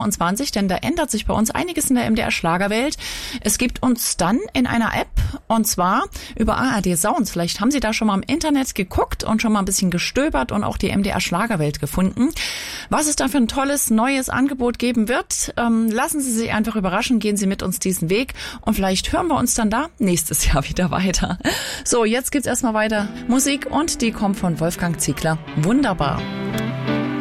2024, denn da ändert sich bei uns einiges in der MDR Schlagerwelt. Es gibt uns dann in einer App, und zwar über ARD Sounds. Vielleicht haben Sie da schon mal im Internet geguckt und schon mal ein bisschen gestöbert und auch die MDR Schlagerwelt gefunden. Was es da für ein tolles, neues Angebot geben wird, lassen Sie sich einfach überraschen, gehen Sie mit uns diesen Weg und vielleicht hören wir uns dann da nächstes Jahr wieder weiter. So, jetzt gibt's erstmal weiter Musik und die kommt von Wolfgang Ziegler. Wunderbar.